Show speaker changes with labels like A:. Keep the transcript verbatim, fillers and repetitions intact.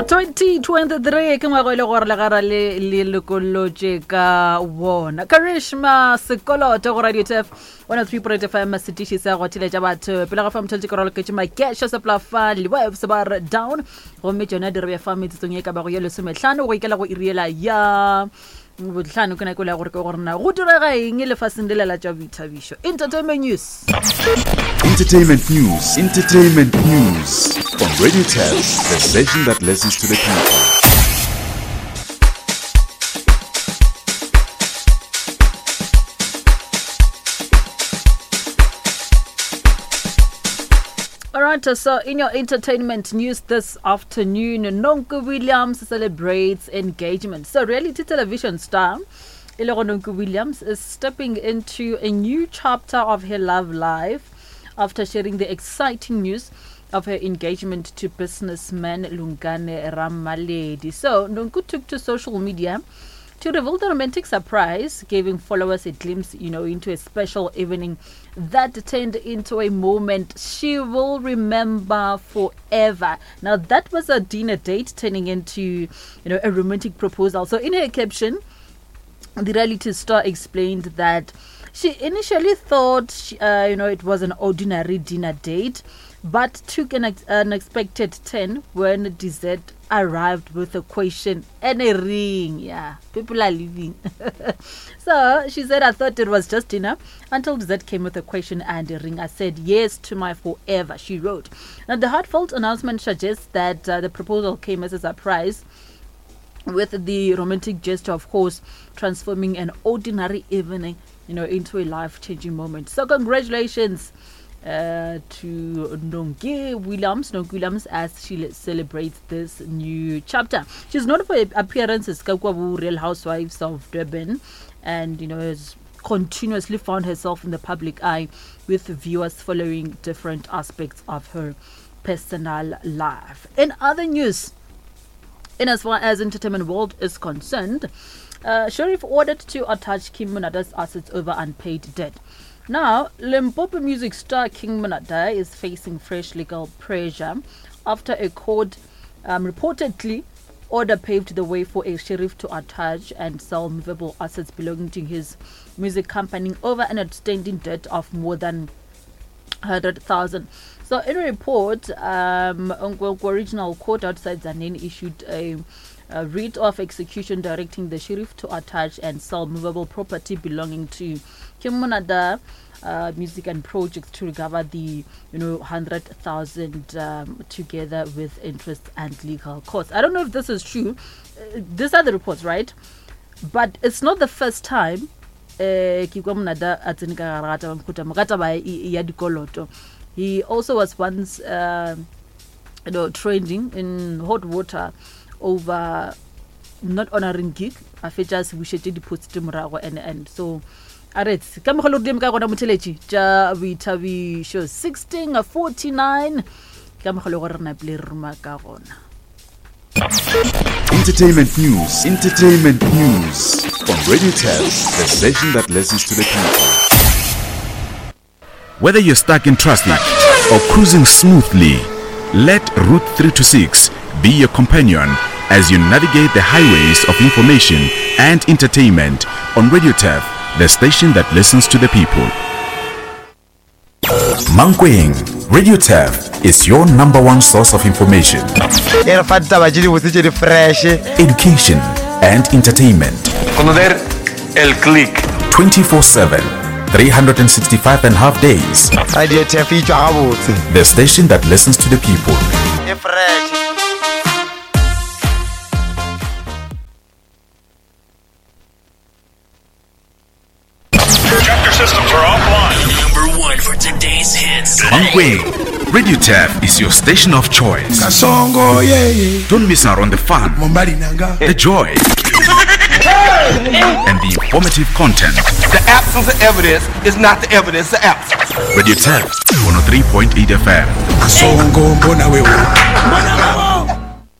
A: twenty twenty-three ke ngwaga ile gore le gara le le lekolotse ka wona Karishma Sekoloto go Radio T F one oh three point five M City sa go tile ja batho pele ga fa motheletse korolo ke ma cash sa plafa le wa se bar down go me tsona dire ya family tsong e ka ba go yelo semetlhano go ikela go iriela ya botlhano ke na go la gore ke gore na go direga eng le fa sendelela tja boithabišo. Entertainment news
B: Entertainment news Entertainment news on Radio T F, the station that listens to the people.
A: Alright, so in your entertainment news this afternoon, Nonku Williams celebrates engagement. So reality television star Nonku Williams is stepping into a new chapter of her love life after sharing the exciting news of her engagement to businessman Lungane Ramaledi. So Nonku took to social media to reveal the romantic surprise, giving followers a glimpse, you know, into a special evening that turned into a moment she will remember forever. Now, that was a dinner date turning into, you know, a romantic proposal. So in her caption, the reality star explained that she initially thought, she, uh, you know, it was an ordinary dinner date, but took an ex- unexpected turn when dessert arrived with a question and a ring. Yeah, people are leaving. So she said, I thought it was just dinner until dessert came with a question and a ring. I said yes to my forever, she wrote. Now, the heartfelt announcement suggests that uh, the proposal came as a surprise, with the romantic gesture, of course, transforming an ordinary evening, you know, into a life-changing moment. So congratulations uh, to Nonku Williams, Nonku Williams, as she celebrates this new chapter. She's known for appearances at Real Housewives of Durban, and you know has continuously found herself in the public eye, with viewers following different aspects of her personal life. In other news, in as far as entertainment world is concerned, uh, Sheriff ordered to attach King Monada's assets over unpaid debt. Now, Limpopo music star King Monada is facing fresh legal pressure after a court um, reportedly order paved the way for a sheriff to attach and sell movable assets belonging to his music company over an outstanding debt of more than one hundred thousand. So in a report, um, original court outside Zanen issued a, a writ of execution directing the sheriff to attach and sell movable property belonging to King Monada uh, Music and Projects to recover the, you know, one hundred thousand um, together with interest and legal costs. I don't know if this is true. Uh, these are the reports, right? But it's not the first time uh, King Monada at he also was once, uh, you know, trending in hot water over not honoring gig. I feel just we should deposit morago and and so. Alright, come hello dem ka gona motheletse ja Boithabi show sixteen forty-nine. Come hello gore na play ruma ka gona.
B: Entertainment news, entertainment news on Radio T F, the station that listens to the people.
C: Whether you're stuck in traffic or cruising smoothly, let Route three twenty-six be your companion as you navigate the highways of information and entertainment on Radio T F, the station that listens to the people.
B: Mankweng, Radio T F is your number one source of information, education and entertainment.
D: Conocer el click
B: twenty-four seven. three hundred sixty-five and a half days.
D: Radio T F,
B: the station that listens to the people.
E: Chapter systems are offline.
F: Number one for today's hits.
C: Mankweng, Radio T F is your station of choice. Don't miss out on the fun, the joy, and the informative content.
D: The absence of evidence is not the evidence of absence.
C: Radio T F one oh three point eight F M.